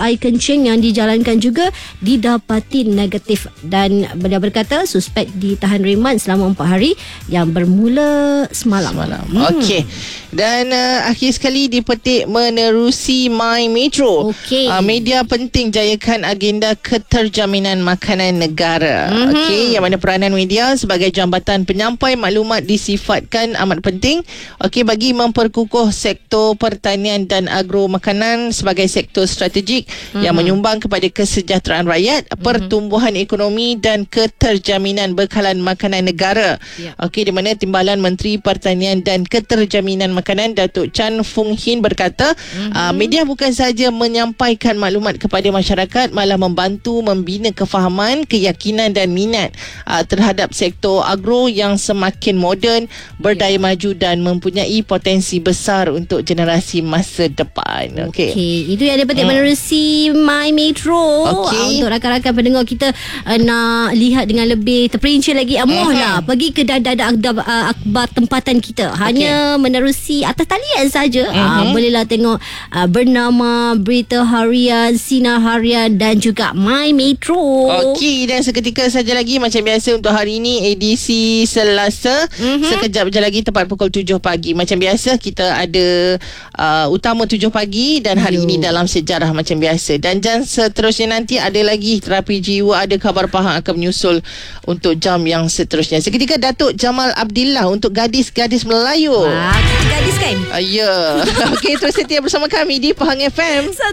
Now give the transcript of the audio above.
air kencing yang dijalankan juga didapati negatif, dan beliau berkata suspek ditahan reman selama 4 hari yang bermula semalam. Okey. Dan akhir sekali dipetik menerusi My Metro. Okey. Media penting jayakan agenda keterjaminan makanan negara. Okey, yang mana peranan media sebagai jambatan penyampai maklumat disifatkan amat penting. Okey, bagi memperkukuh sektor pertanian dan agro makanan sebagai sektor strategik yang menyumbang kepada kesejahteraan rakyat, pertumbuhan ekonomi dan keterjaminan bekalan makanan negara. Okey, di mana Timbalan Menteri Pertanian dan Keterjaminan Makanan Datuk Chan Fung Hin berkata, media bukan sahaja menyampaikan maklumat kepada masyarakat, malah membantu membina kefahaman, keyakinan dan minat terhadap sektor agro yang semakin moden, berdaya maju dan mempunyai potensi besar untuk generasi masa depan. Okey. Itu yang dia petik menerusi My Metro. Untuk rakan-rakan pendengar kita nak lihat dengan lebih terperinci lagi, mohlah pergi ke dada akhbar tempatan kita. Hanya menerusi atas talian saja. Bolehlah tengok Bernama, Berita Harian, Sinar Harian dan juga My Metro. Okey, dan seketika saja lagi macam biasa untuk hari ini edisi Selasa. Sekejap je lagi tepat pukul 7 pagi. Macam biasa kita ada utama 7 pagi dan hari ini dalam sejarah macam biasa. Dan seterusnya nanti ada lagi terapi jiwa, ada khabar Pahang akan menyusul untuk jam yang seterusnya. Seketika Datuk Jamal Abdillah untuk gadis-gadis Melayu. Kita gadis kan? Ya. Okey, terus setia bersama kami di Pahang FM.